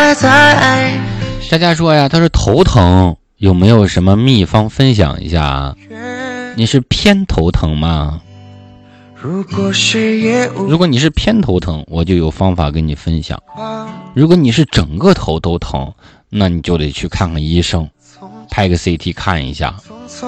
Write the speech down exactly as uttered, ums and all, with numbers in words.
大家说呀，他是头疼，有没有什么秘方分享一下啊？你是偏头疼吗？如果你是偏头疼，我就有方法跟你分享。如果你是整个头都疼，那你就得去看看医生，拍个 C T 看一下。